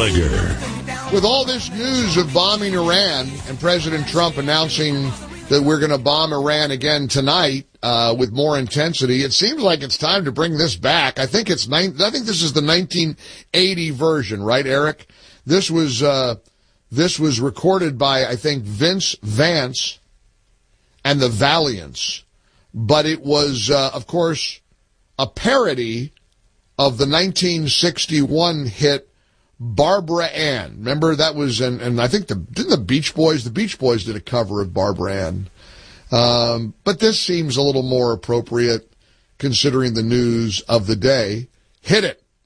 Gallagher. With all this news of bombing Iran and President Trump announcing that we're going to bomb Iran again tonight with more intensity, it seems like it's time to bring this back. I think this is the 1980 version, right, Eric? This was recorded by, I think, Vince Vance and the Valiants, but it was, of course, a parody of the 1961 hit Barbara Ann. Remember, that was, and I think didn't the Beach Boys did a cover of Barbara Ann. But this seems a little more appropriate considering the news of the day. Hit it.